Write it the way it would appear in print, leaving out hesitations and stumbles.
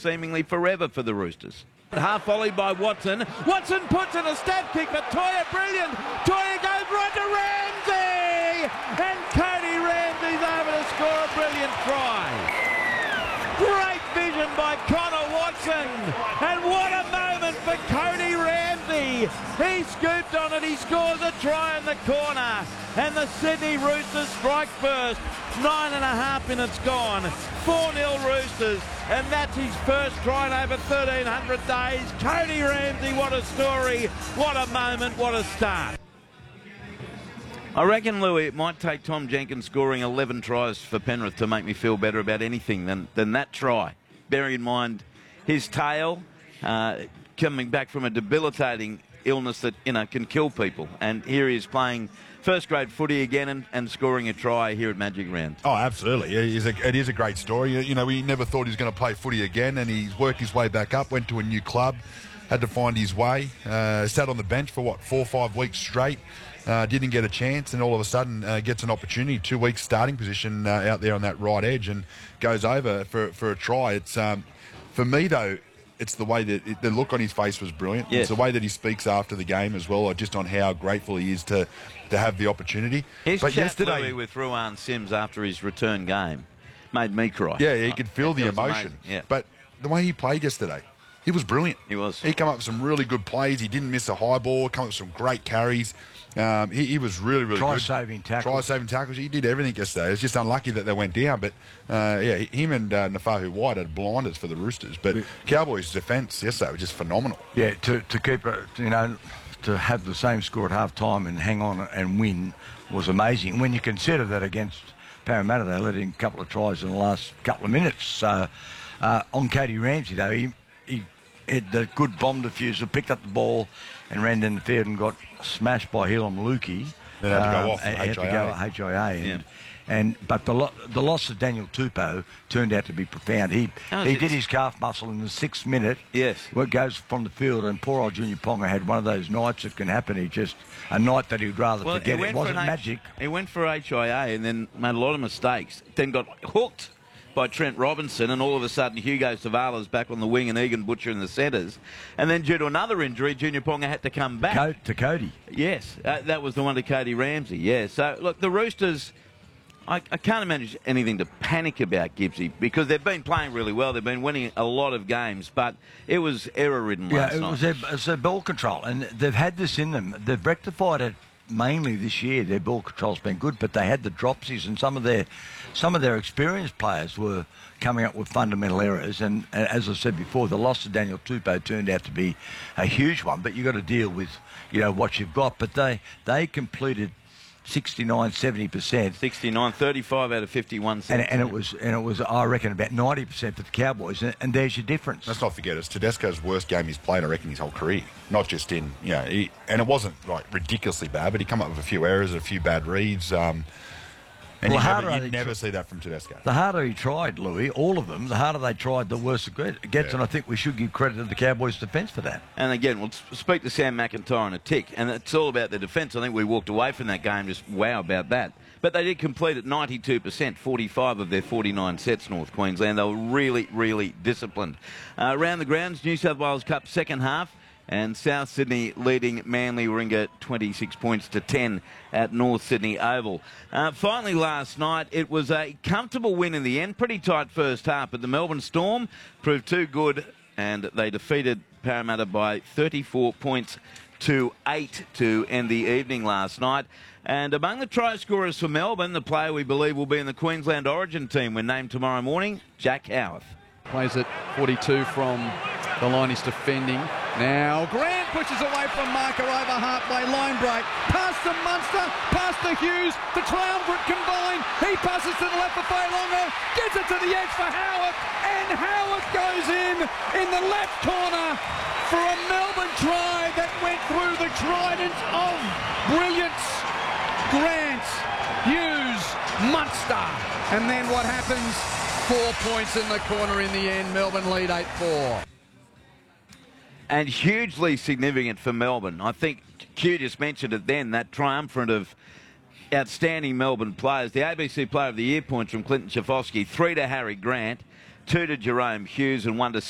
seemingly forever for the Roosters. Half volleyed by Watson. Watson puts in a stab kick, but Toya brilliant. Toya goes right to Ramsey, and Cody Ramsey's over to score a brilliant try. Great vision by Connor Watson, and what a moment for Cody Ramsey. He scooped on it, he scores a try in the corner, and the Sydney Roosters strike first. 9.5 minutes gone, 4-0 Roosters, and that's his first try in over 1,300 days. Cody Ramsey, what a story, what a moment, what a start. I reckon, Louis, it might take Tom Jenkins scoring 11 tries for Penrith to make me feel better about anything than that try. Bearing in mind his tail, coming back from a debilitating illness that, can kill people. And here he is playing first-grade footy again and scoring a try here at Magic Round. Oh, absolutely. It is a great story. We never thought he was going to play footy again, and he's worked his way back up, went to a new club, had to find his way, sat on the bench for, 4 or 5 weeks straight, didn't get a chance, and all of a sudden gets an opportunity, 2 weeks starting position out there on that right edge, and goes over for a try. It's for me, though, it's the way that the look on his face was brilliant. Yes. It's the way that he speaks after the game as well, just on how grateful he is to have the opportunity. His but chat, yesterday, Louis, with Ruan Sims after his return game made me cry. Yeah, he could feel the emotion. Yeah. But the way he played yesterday, he was brilliant. He was. He came up with some really good plays. He didn't miss a high ball. Come up with some great carries. He was really, really good. Try-saving tackles. Try-saving tackles. He did everything yesterday. It's just unlucky that they went down. But, him and Nafahu White had blinders for the Roosters. But Cowboys' defence yesterday was just phenomenal. Yeah, to keep it, to have the same score at half-time and hang on and win was amazing. When you consider that against Parramatta, they let in a couple of tries in the last couple of minutes. So, on Cody Ramsey, though, he had the good bomb diffuser, picked up the ball and ran down the field and got smashed by Helam Lukey. Then had to go off Had to go at HIA. But the loss of Daniel Tupou turned out to be profound. He did his calf muscle in the 6th minute. Yes. Where it goes from the field, and poor old Junior Ponga had one of those nights that can happen. A night that he'd rather forget. It wasn't magic. He went for HIA and then made a lot of mistakes. Then got hooked by Trent Robinson, and all of a sudden Hugo Savala's back on the wing and Egan Butcher in the centres. And then due to another injury, Junior Ponga had to come back. To Cody. Yes, that was the one to Cody Ramsey, yeah. So, look, the Roosters, I can't imagine anything to panic about, Gibbsy, because they've been playing really well. They've been winning a lot of games, but it was error-ridden last night. Yeah, it was their ball control, and they've had this in them. They've rectified it mainly this year. Their ball control's been good, but they had the dropsies, and some of their experienced players were coming up with fundamental errors. And as I said before, the loss of Daniel Tupou turned out to be a huge one. But you've got to deal with what you've got. But they completed 69-70%. 69, 35 out of 51. And it was I reckon about 90% for the Cowboys. And there's your difference. Let's not forget, it's Tedesco's worst game he's played, I reckon, his whole career. Not just in, and it wasn't like ridiculously bad, but he come up with a few errors, a few bad reads. And you never see that from Tedesco. The harder he tried, Louis, all of them, the harder they tried, the worse it gets. And I think we should give credit to the Cowboys' defence for that. And again, we'll speak to Sam McIntyre in a tick. And it's all about the defence. I think we walked away from that game just wow about that. But they did complete at 92%, 45 of their 49 sets, North Queensland. They were really, really disciplined. Around the grounds, New South Wales Cup second half. And South Sydney leading Manly Warringah 26 points to 10 at North Sydney Oval. Finally last night, it was a comfortable win in the end. Pretty tight first half, but the Melbourne Storm proved too good, and they defeated Parramatta by 34 points to 8 to end the evening last night. And among the try scorers for Melbourne, the player we believe will be in the Queensland Origin team when named tomorrow morning, Jack Howarth. Plays at 42 from the line he's defending. Now Grant pushes away from Marker over halfway, line break. Past the Munster, past the Hughes, the triumvirate combined. He passes to the left for Failonga, gets it to the edge for Howard, and Howard goes in the left corner for a Melbourne try that went through the trident of brilliance. Grant, Hughes, Munster, and then what happens? 4 points in the corner in the end. Melbourne lead 8-4. And hugely significant for Melbourne. I think Q just mentioned it then, that triumvirate of outstanding Melbourne players. The ABC Player of the Year points from Clinton Schifosky, 3 to Harry Grant, 2 to Jerome Hughes, and 1 to